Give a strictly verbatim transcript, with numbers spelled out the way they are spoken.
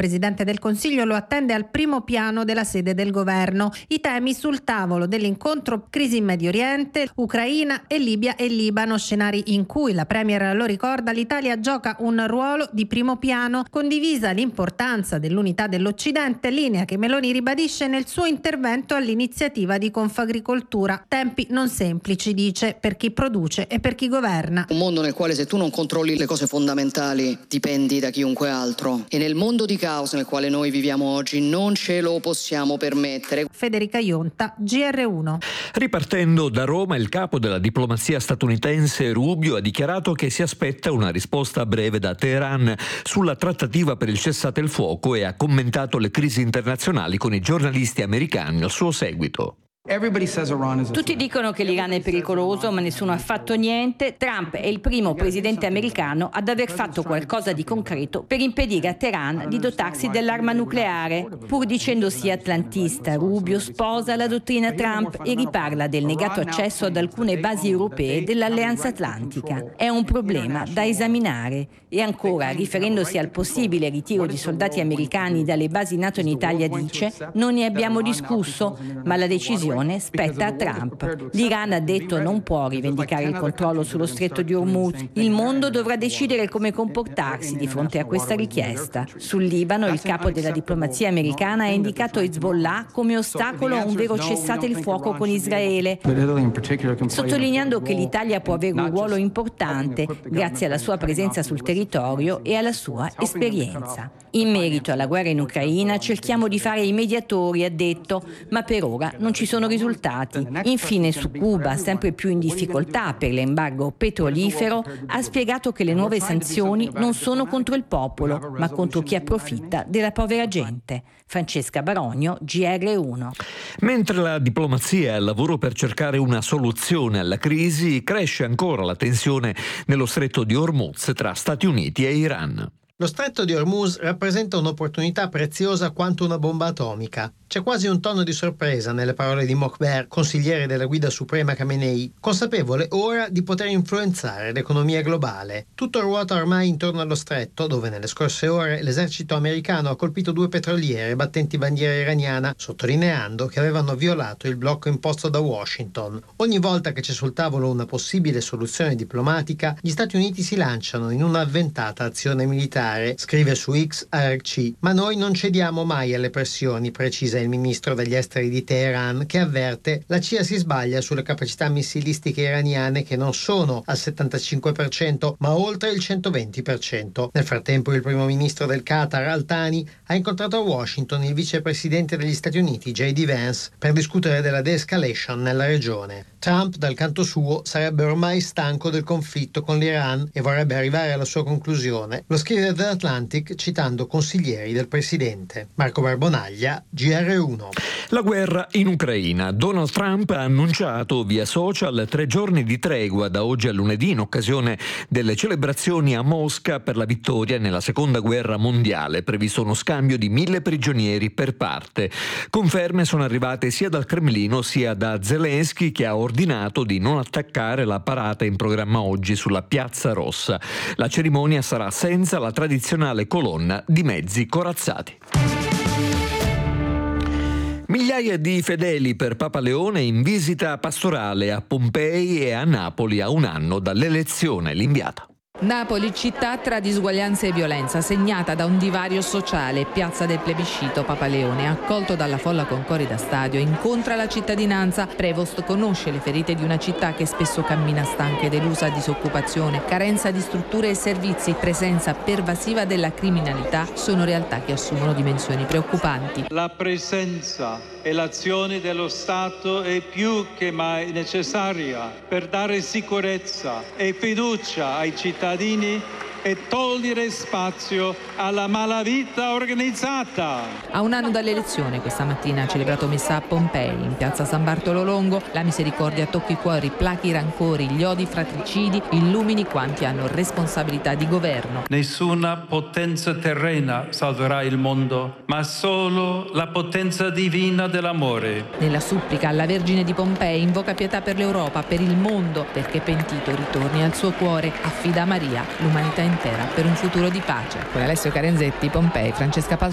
Presidente del Consiglio lo attende al primo piano della sede del governo. I temi sul tavolo dell'incontro: crisi in Medio Oriente, Ucraina e Libia e Libano, scenari in cui, la Premier lo ricorda, l'Italia gioca un ruolo di primo piano. Condivisa l'importanza dell'unità dell'Occidente, linea che Meloni ribadisce nel suo intervento all'iniziativa di Confagricoltura. Tempi non semplici, dice, per chi produce e per chi governa. Un mondo nel quale, se tu non controlli le cose fondamentali, dipendi da chiunque altro, e nel mondo di caos nel quale noi viviamo oggi non ce lo possiamo permettere. Federica Ionta, G R uno. Ripartendo da Roma, il capo della diplomazia statunitense Rubio ha dichiarato che si aspetta una risposta a breve da Teheran sulla trattativa per il cessate il fuoco e ha commentato le crisi internazionali con i giornalisti americani al suo seguito. Tutti dicono che l'Iran è pericoloso, ma nessuno ha fatto niente. Trump è il primo presidente americano ad aver fatto qualcosa di concreto per impedire a Teheran di dotarsi dell'arma nucleare. Pur dicendosi atlantista, Rubio sposa la dottrina Trump e riparla del negato accesso ad alcune basi europee dell'Alleanza Atlantica. È un problema da esaminare. E ancora, riferendosi al possibile ritiro di soldati americani dalle basi NATO in Italia, dice: non ne abbiamo discusso, ma la decisione spetta a Trump. L'Iran, ha detto, non può rivendicare il controllo sullo stretto di Hormuz. Il mondo dovrà decidere come comportarsi di fronte a questa richiesta. Sul Libano, il capo della diplomazia americana ha indicato Hezbollah come ostacolo a un vero cessate il fuoco con Israele, sottolineando che l'Italia può avere un ruolo importante grazie alla sua presenza sul territorio e alla sua esperienza. In merito alla guerra in Ucraina cerchiamo di fare i mediatori, ha detto, ma per ora non ci sono risultati. Infine, su Cuba, sempre più in difficoltà per l'embargo petrolifero, ha spiegato che le nuove sanzioni non sono contro il popolo, ma contro chi approfitta della povera gente. Francesca Barogno, G R uno. Mentre la diplomazia è al lavoro per cercare una soluzione alla crisi, cresce ancora la tensione nello stretto di Hormuz tra Stati Uniti e Iran. Lo stretto di Hormuz rappresenta un'opportunità preziosa quanto una bomba atomica. C'è quasi un tono di sorpresa nelle parole di Mokhber, consigliere della guida suprema Khamenei, consapevole ora di poter influenzare l'economia globale. Tutto ruota ormai intorno allo stretto, dove nelle scorse ore l'esercito americano ha colpito due petroliere battenti bandiera iraniana, sottolineando che avevano violato il blocco imposto da Washington. Ogni volta che c'è sul tavolo una possibile soluzione diplomatica, gli Stati Uniti si lanciano in una avventata azione militare, scrive su X Araqchi, ma noi non cediamo mai alle pressioni, precisa il ministro degli esteri di Teheran, che avverte: la C I A si sbaglia sulle capacità missilistiche iraniane, che non sono al settantacinque per cento ma oltre il centoventi per cento. Nel frattempo il primo ministro del Qatar, Al Thani, ha incontrato a Washington il vicepresidente degli Stati Uniti, J D Vance, per discutere della de-escalation nella regione. Trump, dal canto suo, sarebbe ormai stanco del conflitto con l'Iran e vorrebbe arrivare alla sua conclusione. Lo scrive The Atlantic citando consiglieri del presidente. Marco Barbonaglia, G R uno. La guerra in Ucraina. Donald Trump ha annunciato via social tre giorni di tregua da oggi a lunedì in occasione delle celebrazioni a Mosca per la vittoria nella seconda guerra mondiale. Previsto uno scambio di mille prigionieri per parte. Conferme sono arrivate sia dal Cremlino sia da Zelensky, che ha ordinato di non attaccare la parata in programma oggi sulla Piazza Rossa. La cerimonia sarà senza la tradizionale colonna di mezzi corazzati. Migliaia di fedeli per Papa Leone in visita pastorale a Pompei e a Napoli a un anno dall'elezione. L'inviata. Napoli, città tra disuguaglianze e violenza, segnata da un divario sociale. Piazza del plebiscito. Papa Leone, accolto dalla folla con cori da stadio, incontra la cittadinanza. Prevost conosce le ferite di una città che spesso cammina stanca e delusa. Disoccupazione, carenza di strutture e servizi, presenza pervasiva della criminalità sono realtà che assumono dimensioni preoccupanti. La presenza e l'azione dello Stato è più che mai necessaria per dare sicurezza e fiducia ai cittadini e togliere spazio alla malavita organizzata. A un anno dall'elezione, questa mattina ha celebrato messa a Pompei, in piazza San Bartolo Longo. La misericordia tocchi i cuori, plachi i rancori, gli odi fratricidi, illumini quanti hanno responsabilità di governo. Nessuna potenza terrena salverà il mondo, ma solo la potenza divina dell'amore. Nella supplica alla Vergine di Pompei invoca pietà per l'Europa, per il mondo, perché pentito ritorni al suo cuore. Affida a Maria l'umanità intera per un futuro di pace. Con Alessio Carenzetti, Pompei, Francesca Pal-